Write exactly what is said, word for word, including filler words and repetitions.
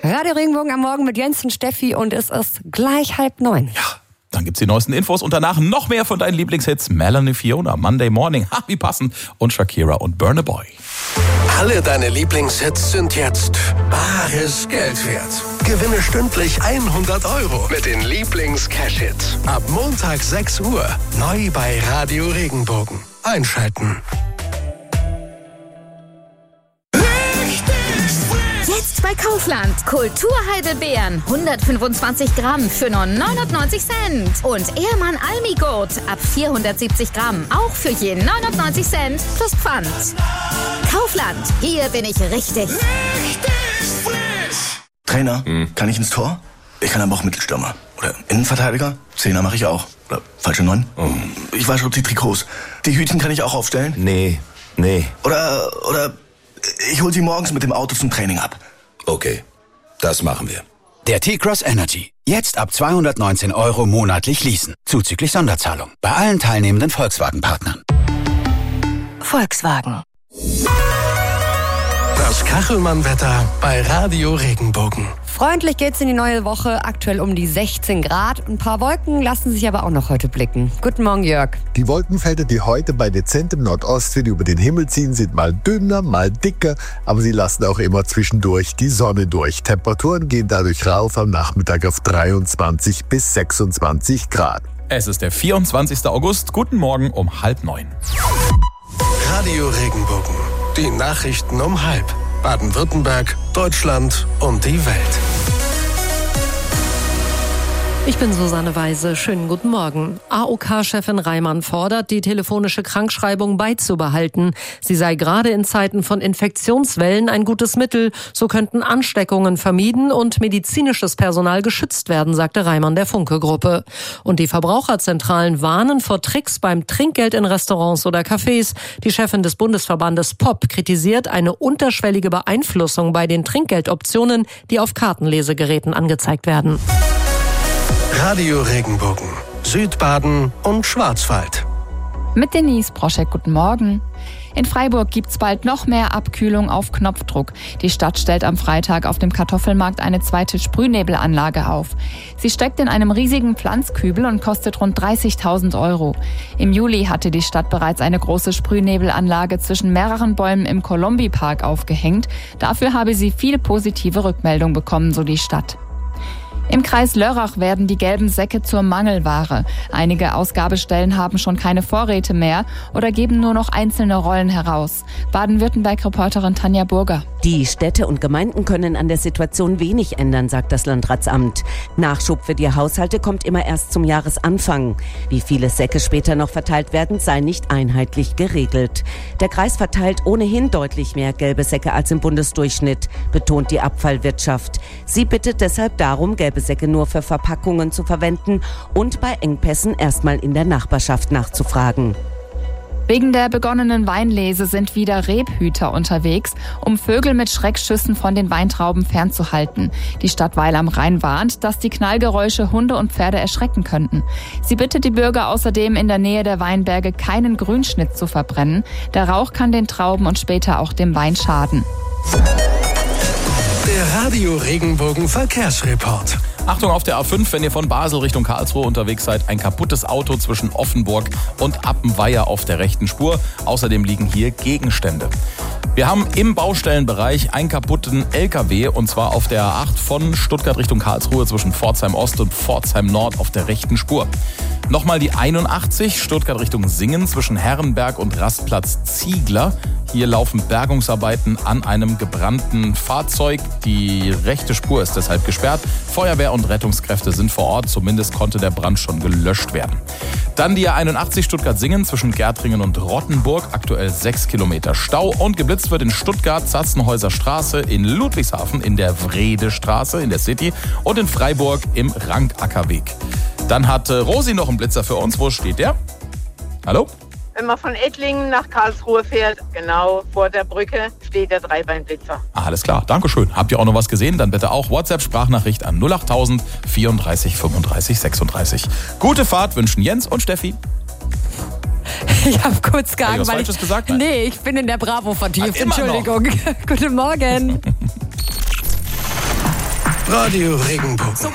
Radio Regenbogen am Morgen mit Jens und Steffi und es ist gleich halb neun. Ja, dann gibt's die neuesten Infos und danach noch mehr von deinen Lieblingshits. Melanie Fiona, Monday Morning, ha, wie passend. Und Shakira und Burn a Boy. Alle deine Lieblingshits sind jetzt bares Geld wert. Gewinne stündlich hundert Euro mit den Lieblings-Cash-Hits. Ab Montag sechs Uhr, neu bei Radio Regenbogen. Einschalten. Jetzt bei Kaufland. Kulturheidelbeeren. hundertfünfundzwanzig Gramm für nur neunundneunzig Cent. Und Ehrmann Almigurt ab vierhundertsiebzig Gramm. Auch für je neunundneunzig Cent plus Pfand. Kaufland. Hier bin ich richtig. Richtig frisch. Trainer, hm. kann ich ins Tor? Ich kann aber auch Mittelstürmer. Oder Innenverteidiger? Zehner mache ich auch. Oder falsche Neun? Oh. Ich wasche die Trikots. Die Hütchen kann ich auch aufstellen? Nee, nee. Oder, oder ich hol sie morgens mit dem Auto zum Training ab. Okay, das machen wir. Der T-Cross Energy. Jetzt ab zweihundertneunzehn Euro monatlich leasen. Zuzüglich Sonderzahlung. Bei allen teilnehmenden Volkswagen-Partnern. Volkswagen. Das Kachelmann-Wetter bei Radio Regenbogen. Freundlich geht's in die neue Woche, aktuell um die sechzehn Grad. Ein paar Wolken lassen sich aber auch noch heute blicken. Guten Morgen, Jörg. Die Wolkenfelder, die heute bei dezentem Nordostwind über den Himmel ziehen, sind mal dünner, mal dicker, aber sie lassen auch immer zwischendurch die Sonne durch. Temperaturen gehen dadurch rauf am Nachmittag auf dreiundzwanzig bis sechsundzwanzig Grad. Es ist der vierundzwanzigster August. Guten Morgen um halb neun. Radio Regenbogen. Die Nachrichten um halb. Baden-Württemberg, Deutschland und die Welt. Ich bin Susanne Weise. Schönen guten Morgen. A O K-Chefin Reimann fordert, die telefonische Krankschreibung beizubehalten. Sie sei gerade in Zeiten von Infektionswellen ein gutes Mittel. So könnten Ansteckungen vermieden und medizinisches Personal geschützt werden, sagte Reimann der Funke-Gruppe. Und die Verbraucherzentralen warnen vor Tricks beim Trinkgeld in Restaurants oder Cafés. Die Chefin des Bundesverbandes P O P kritisiert eine unterschwellige Beeinflussung bei den Trinkgeldoptionen, die auf Kartenlesegeräten angezeigt werden. Radio Regenbogen, Südbaden und Schwarzwald. Mit Denise Broschek, guten Morgen. In Freiburg gibt's bald noch mehr Abkühlung auf Knopfdruck. Die Stadt stellt am Freitag auf dem Kartoffelmarkt eine zweite Sprühnebelanlage auf. Sie steckt in einem riesigen Pflanzkübel und kostet rund dreißigtausend Euro. Im Juli hatte die Stadt bereits eine große Sprühnebelanlage zwischen mehreren Bäumen im Kolombi-Park aufgehängt. Dafür habe sie viel positive Rückmeldung bekommen, so die Stadt. Im Kreis Lörrach werden die gelben Säcke zur Mangelware. Einige Ausgabestellen haben schon keine Vorräte mehr oder geben nur noch einzelne Rollen heraus. Baden-Württemberg-Reporterin Tanja Burger. Die Städte und Gemeinden können an der Situation wenig ändern, sagt das Landratsamt. Nachschub für die Haushalte kommt immer erst zum Jahresanfang. Wie viele Säcke später noch verteilt werden, sei nicht einheitlich geregelt. Der Kreis verteilt ohnehin deutlich mehr gelbe Säcke als im Bundesdurchschnitt, betont die Abfallwirtschaft. Sie bittet deshalb darum, gelbe Säcke nur für Verpackungen zu verwenden und bei Engpässen erstmal in der Nachbarschaft nachzufragen. Wegen der begonnenen Weinlese sind wieder Rebhüter unterwegs, um Vögel mit Schreckschüssen von den Weintrauben fernzuhalten. Die Stadt Weil am Rhein warnt, dass die Knallgeräusche Hunde und Pferde erschrecken könnten. Sie bittet die Bürger außerdem, in der Nähe der Weinberge keinen Grünschnitt zu verbrennen. Der Rauch kann den Trauben und später auch dem Wein schaden. Der Radio Regenbogen Verkehrsreport. Achtung auf der A fünf, wenn ihr von Basel Richtung Karlsruhe unterwegs seid. Ein kaputtes Auto zwischen Offenburg und Appenweier auf der rechten Spur. Außerdem liegen hier Gegenstände. Wir haben im Baustellenbereich einen kaputten L K W und zwar auf der A acht von Stuttgart Richtung Karlsruhe zwischen Pforzheim Ost und Pforzheim Nord auf der rechten Spur. Nochmal die einundachtzig, Stuttgart Richtung Singen zwischen Herrenberg und Rastplatz Ziegler. Hier laufen Bergungsarbeiten an einem gebrannten Fahrzeug. Die rechte Spur ist deshalb gesperrt. Feuerwehr und Rettungskräfte sind vor Ort. Zumindest konnte der Brand schon gelöscht werden. Dann die A einundachtzig Stuttgart-Singen zwischen Gärtringen und Rottenburg. Aktuell sechs Kilometer Stau. Und geblitzt wird in Stuttgart Zassenhäuser Straße, in Ludwigshafen, in der Wredestraße, in der City und in Freiburg im Rankackerweg. Dann hat äh, Rosi noch einen Blitzer für uns. Wo steht der? Hallo? Wenn man von Ettlingen nach Karlsruhe fährt, genau vor der Brücke, steht der Dreibeinblitzer. Ah, alles klar, Dankeschön. Habt ihr auch noch was gesehen? Dann bitte auch WhatsApp-Sprachnachricht an null acht tausend vierunddreißig fünfunddreißig sechsunddreißig. Gute Fahrt wünschen Jens und Steffi. Ich habe kurz gehangen, Hab ich was weil Falsches ich, gesagt? Nein. Nee, ich bin in der Bravo vertieft. Ach, immer Entschuldigung. Guten Morgen. Radio Regenbogen.